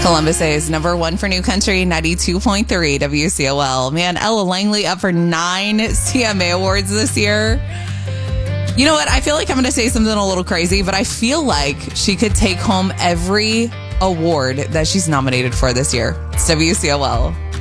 Columbus is number one for New Country, 92.3 WCOL. Man, Ella Langley up for 9 CMA awards this year. You know what? I feel like I'm going to say something a little crazy, but I feel like she could take home every award that she's nominated for this year. It's WCOL.